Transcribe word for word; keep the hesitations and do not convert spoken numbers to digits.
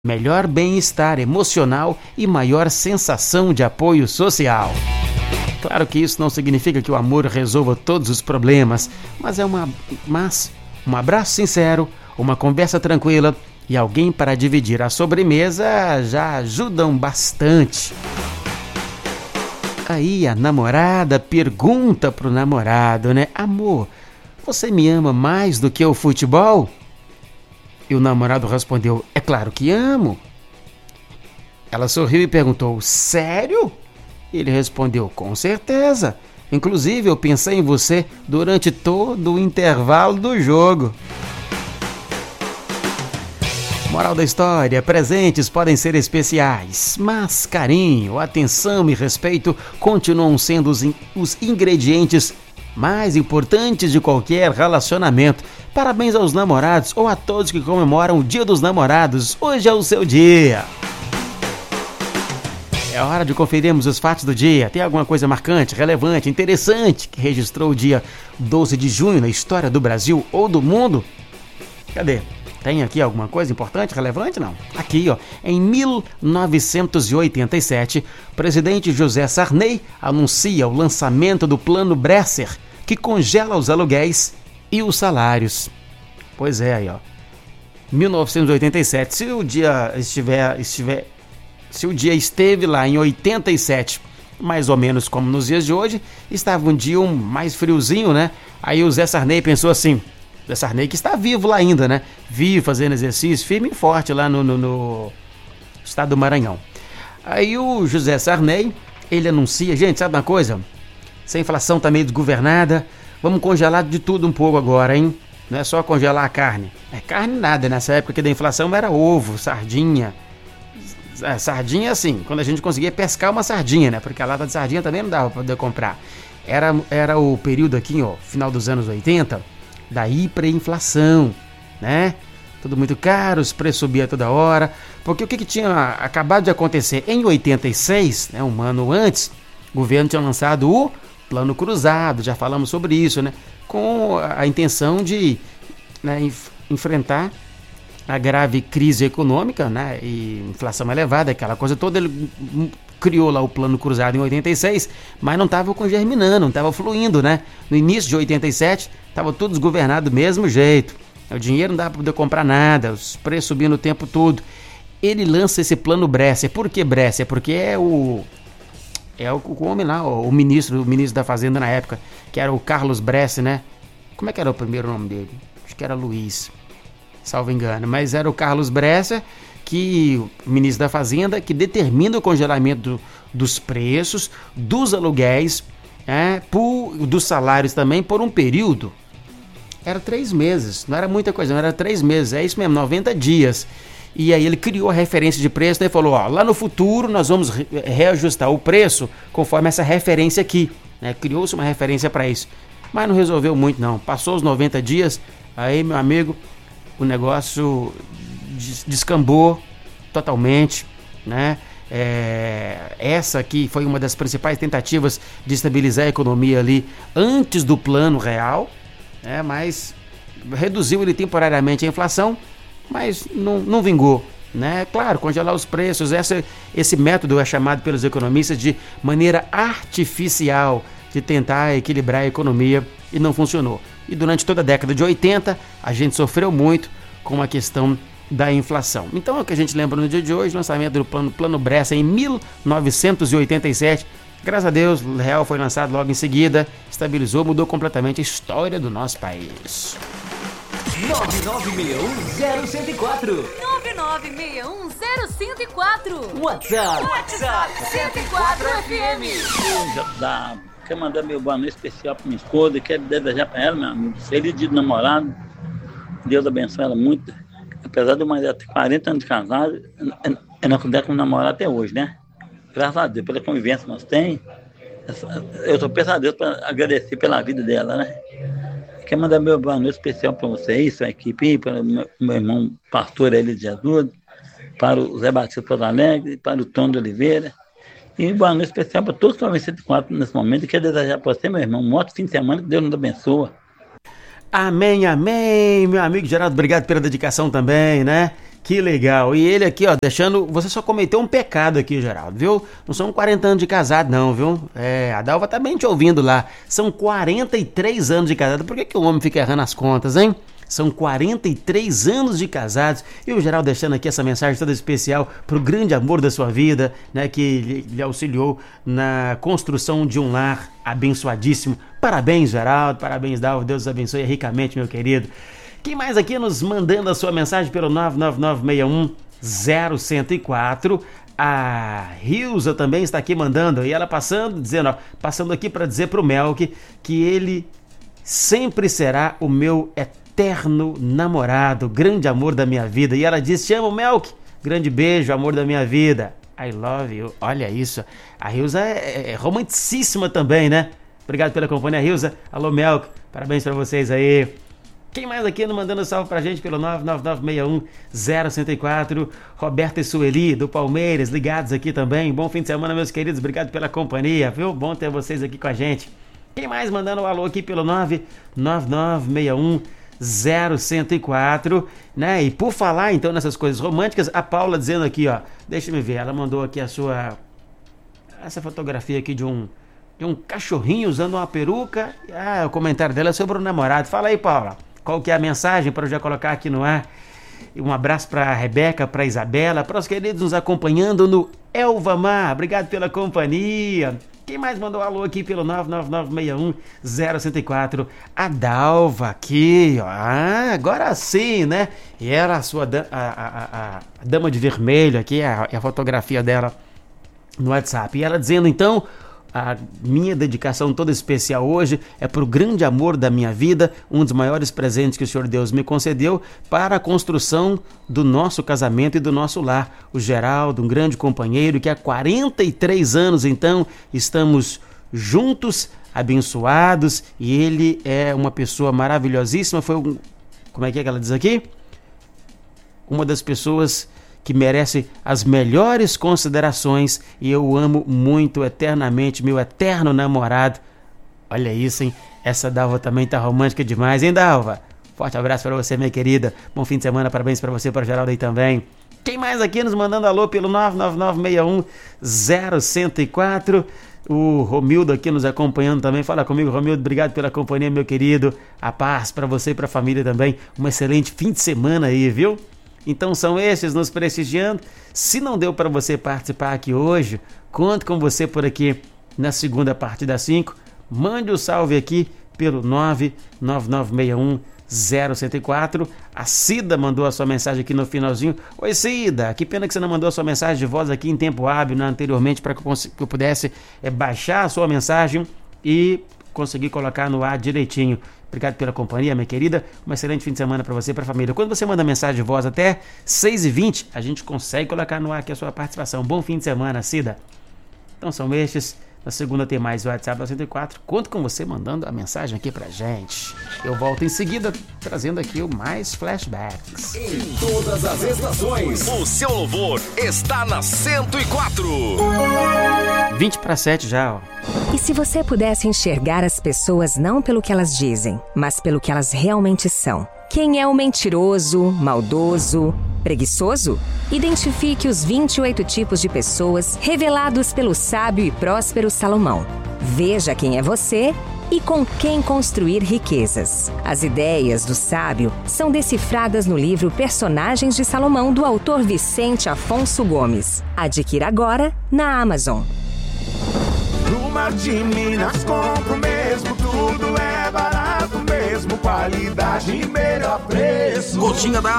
melhor bem-estar emocional e maior sensação de apoio social. Claro que isso não significa que o amor resolva todos os problemas, mas é uma, mas um abraço sincero, uma conversa tranquila e alguém para dividir a sobremesa já ajudam bastante. Aí a namorada pergunta pro namorado, né? Amor, você me ama mais do que o futebol? E o namorado respondeu, é claro que amo. Ela sorriu e perguntou, sério? Ele respondeu, com certeza. Inclusive eu pensei em você durante todo o intervalo do jogo. Moral da história, presentes podem ser especiais, mas carinho, atenção e respeito continuam sendo os, in- os ingredientes mais importantes de qualquer relacionamento. Parabéns aos namorados ou a todos que comemoram o Dia dos Namorados. Hoje é o seu dia. É hora de conferirmos os fatos do dia. Tem alguma coisa marcante, relevante, interessante que registrou o dia doze de junho na história do Brasil ou do mundo? Cadê? Tem aqui alguma coisa importante, relevante? Não. Aqui, ó. Em mil novecentos e oitenta e sete, o presidente José Sarney anuncia o lançamento do Plano Bresser, que congela os aluguéis e os salários. Pois é, aí, ó. mil novecentos e oitenta e sete. Se o dia estiver, estiver, se o dia esteve lá em oitenta e sete, mais ou menos como nos dias de hoje, estava um dia um mais friozinho, né? Aí o Zé Sarney pensou assim, Zé Sarney que está vivo lá ainda, né? Vivo, fazendo exercício, firme e forte lá no, no, no estado do Maranhão. Aí o José Sarney, ele anuncia, gente, sabe uma coisa? Se a inflação tá meio desgovernada, vamos congelar de tudo um pouco agora, hein? Não é só congelar a carne. É carne nada, nessa época que da inflação era ovo, sardinha. É, sardinha assim, quando a gente conseguia pescar uma sardinha, né? Porque a lata de sardinha também não dava para poder comprar. Era, era o período aqui, ó, final dos anos oitenta, da hiperinflação, né? Tudo muito caro, os preços subiam toda hora. Porque o que, que tinha acabado de acontecer? Em oitenta e seis, né, um ano antes, o governo tinha lançado o Plano Cruzado, já falamos sobre isso, né? Com a intenção de, né, enf- enfrentar a grave crise econômica, né, e inflação elevada, aquela coisa toda. Ele criou lá o Plano Cruzado em oitenta e seis, mas não estava germinando, não estava fluindo, né? No início de oitenta e sete, estava tudo desgovernado do mesmo jeito. O dinheiro não dava para poder comprar nada, os preços subindo o tempo todo. Ele lança esse Plano Bresser. Por que Bresser? Porque é o é o, o homem lá, o, o ministro, o ministro da Fazenda na época, que era o Carlos Bresser, né? Como é que era o primeiro nome dele? Acho que era Luiz, salvo engano, mas era o Carlos Bresser, que o ministro da Fazenda, que determina o congelamento do, dos preços, dos aluguéis, é, por, dos salários também, por um período. Era três meses, não era muita coisa, não era três meses, é isso mesmo, noventa dias. E aí ele criou a referência de preço, né, e falou, ó, lá no futuro nós vamos re- reajustar o preço conforme essa referência aqui, né? Criou-se uma referência para isso, mas não resolveu muito não. Passou os noventa dias, aí meu amigo, o negócio des- descambou totalmente, né? É, essa aqui foi uma das principais tentativas de estabilizar a economia ali antes do plano real, né? Mas reduziu ele temporariamente a inflação, mas não, não vingou, né? Claro, congelar os preços, essa, esse método é chamado pelos economistas de maneira artificial de tentar equilibrar a economia e não funcionou. E durante toda a década de oitenta, a gente sofreu muito com a questão da inflação. Então é o que a gente lembra no dia de hoje, lançamento do plano, plano Bresser em mil novecentos e oitenta e sete. Graças a Deus, o real foi lançado logo em seguida, estabilizou, mudou completamente a história do nosso país. nove nove seis um zero zero quatro. nove nove seis um zero cinco quatro. WhatsApp. WhatsApp cento e quatro F M. Já dá. Quero mandar meu boa noite especial para minha esposa, quero desejar para ela, meu amigo, feliz dia do namorado. Deus abençoe ela muito. Apesar de eu ter quarenta anos de casado, eu, eu não considero como namorar até hoje, né? Graças a Deus, pela convivência que nós temos, eu só peço a Deus para agradecer pela vida dela, né? Quero mandar meu boa noite especial para vocês, sua equipe, para o meu, meu irmão pastor Eli de Jesus, para o Zé Batista Porto Alegre, para o Tom de Oliveira. E boa noite especial para todos que estão em cento e quatro nesse momento. E quero desejar para você, meu irmão, um ótimo fim de semana, que Deus nos abençoe. Amém, amém, meu amigo Geraldo, obrigado pela dedicação também, né? Que legal. E ele aqui, ó, deixando... Você só cometeu um pecado aqui, Geraldo, viu? Não são quarenta anos de casado, não, viu? É, a Dalva tá bem te ouvindo lá. São quarenta e três anos de casado. Por que que o homem fica errando as contas, hein? São quarenta e três anos de casados. E o Geraldo deixando aqui essa mensagem toda especial pro grande amor da sua vida, né? Que lhe auxiliou na construção de um lar abençoadíssimo. Parabéns, Geraldo. Parabéns, Dalva. Deus os abençoe ricamente, meu querido. Quem mais aqui nos mandando a sua mensagem pelo nove nove nove seis um zero um zero quatro? A Rilza também está aqui mandando, e ela passando, dizendo, ó, passando aqui para dizer pro Melk que ele sempre será o meu eterno namorado, grande amor da minha vida. E ela diz: te amo, Melk, grande beijo, amor da minha vida, I love you. Olha isso, a Rilza é, é romanticíssima também, né? Obrigado pela companhia, Rilza. Alô, Melk, parabéns para vocês aí. Quem mais aqui mandando salve pra gente pelo nove nove nove seis um zero um zero quatro? Roberta e Sueli, do Palmeiras, ligados aqui também. Bom fim de semana, meus queridos. Obrigado pela companhia, viu? Bom ter vocês aqui com a gente. Quem mais mandando um alô aqui pelo nove nove nove seis um zero um zero quatro, né? E por falar, então, nessas coisas românticas, a Paula dizendo aqui, ó. Deixa eu ver, ela mandou aqui a sua... Essa fotografia aqui de um... de um cachorrinho usando uma peruca. Ah, o comentário dela é sobre o namorado. Fala aí, Paula. Qual que é a mensagem para eu já colocar aqui no ar? Um abraço para a Rebeca, para a Isabela, para os queridos nos acompanhando no Elvamar. Obrigado pela companhia. Quem mais mandou alô aqui pelo nove nove nove seis um zero um zero quatro? A Dalva aqui, ó. Ah, agora sim, né? E era a sua a, a, a, a dama de vermelho aqui, a, a fotografia dela no WhatsApp. E ela dizendo, então... A minha dedicação toda especial hoje é para o grande amor da minha vida, um dos maiores presentes que o Senhor Deus me concedeu para a construção do nosso casamento e do nosso lar. O Geraldo, um grande companheiro que há quarenta e três anos, então, estamos juntos, abençoados, e ele é uma pessoa maravilhosíssima. Foi um... Como é que é que ela diz aqui? Uma das pessoas... que merece as melhores considerações, e eu amo muito eternamente meu eterno namorado. Olha isso, hein? Essa Dalva também tá romântica demais, hein, Dalva? Forte abraço para você, minha querida. Bom fim de semana, parabéns para você, para Geraldo aí também. Quem mais aqui nos mandando alô pelo nove nove nove seis um zero um zero quatro? O Romildo aqui nos acompanhando também. Fala comigo, Romildo, obrigado pela companhia, meu querido. A paz para você e para a família também. Um excelente fim de semana aí, viu? Então são esses nos prestigiando. Se não deu para você participar aqui hoje, conto com você por aqui na segunda parte das cinco. Mande o um salve aqui pelo nove nove nove seis um zero um zero quatro. A Cida mandou a sua mensagem aqui no finalzinho. Oi, Cida, que pena que você não mandou a sua mensagem de voz aqui em tempo hábil, né, anteriormente, para que, que eu pudesse é, baixar a sua mensagem e conseguir colocar no ar direitinho. Obrigado pela companhia, minha querida. Um excelente fim de semana para você e para a família. Quando você manda mensagem de voz até seis e vinte, a gente consegue colocar no ar aqui a sua participação. Bom fim de semana, Cida. Então são estes. Na segunda tem mais o WhatsApp da cento e quatro. Conto com você mandando a mensagem aqui pra gente. Eu volto em seguida trazendo aqui o mais flashbacks. Em todas as estações, o seu louvor está na cento e quatro. vinte para sete já, ó. E se você pudesse enxergar as pessoas não pelo que elas dizem, mas pelo que elas realmente são? Quem é o mentiroso, maldoso, preguiçoso? Identifique os vinte e oito tipos de pessoas revelados pelo sábio e próspero Salomão. Veja quem é você e com quem construir riquezas. As ideias do sábio são decifradas no livro Personagens de Salomão, do autor Vicente Afonso Gomes. Adquira agora na Amazon. No Mar de Minas compro mesmo, tudo é barato mesmo, qualidade e melhor preço. Coxinha da